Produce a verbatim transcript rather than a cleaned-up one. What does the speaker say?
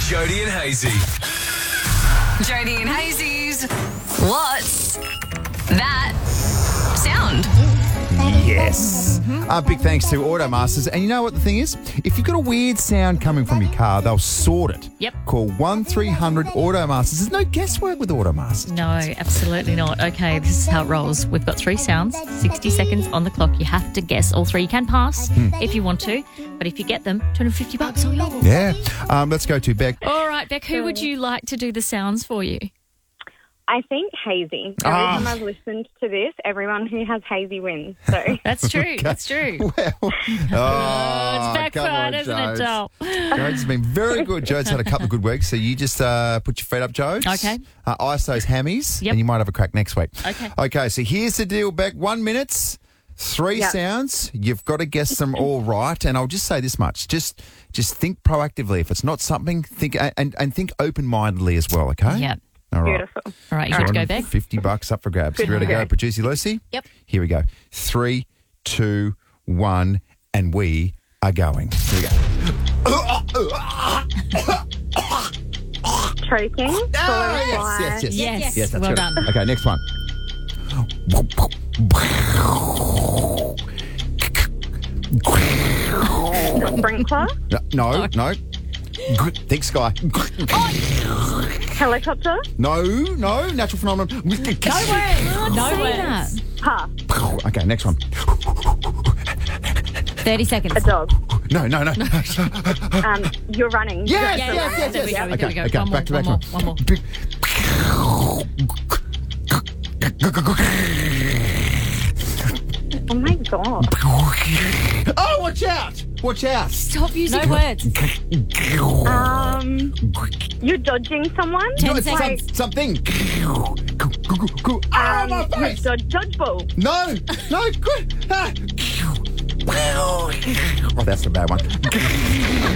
Jody and Hazy. Jody and Hazy's What's That Sound? Yes. Uh, big thanks to Automasters. And you know what the thing is? If you've got a weird sound coming from your car, they'll sort it. Yep. Call one three hundred Automasters. There's no guesswork with Automasters. No, absolutely not. Okay, this is how it rolls. We've got three sounds, sixty seconds on the clock. You have to guess all three. You can pass if you want to, but if you get them, two hundred fifty bucks all yours. Yeah. Um, let's go to Beck. All right, Beck, who would you like to do the sounds for you? I think Hazy. Every Ah. time I've listened to this, everyone who has Hazy wins. So That's true. That's true. Well, oh, it's come backfired, on, isn't it, Jodes. Joel? Jodes has been very good. Jodes had a couple of good weeks, so you just uh, put your feet up, Jodes. Okay. Uh, ice those hammies, Yep. and you might have a crack next week. Okay. Okay, so here's the deal, Beck. One minute, three Yep. sounds. You've got to guess them all right, and I'll just say this much: just, just think proactively. If it's not something, think and and think open-mindedly as well. Okay. Yep. All right. beautiful. All right, you good to go, Beck? Fifty bucks up for grabs. Good You ready to to go, go. producer Lucy? Yep. Here we go. Three, two, one, and we are going. Here we go. Choking. Ah, swallow yes, fly. yes, yes, Yes. yes. That's Well good. done. Okay, next one. Sprinkler. No, no. no. Good. Think sky. Helicopter. No, no. Natural phenomenon. No words. No words. Pass. Okay, next one. thirty seconds. A dog. No, no, no. Um, you're running. Yes, Yeah, yes, yeah, yes, there we yes. go, there we go. Okay, One back to more, back one more, one Oh my god. Oh, watch out! Watch out! Stop using no words. Um, you're dodging someone. Ten No, it's some- seconds. something. Oh, Um, my you face! dodge dodgeball. No, no, good. Ah. Oh, that's a bad one.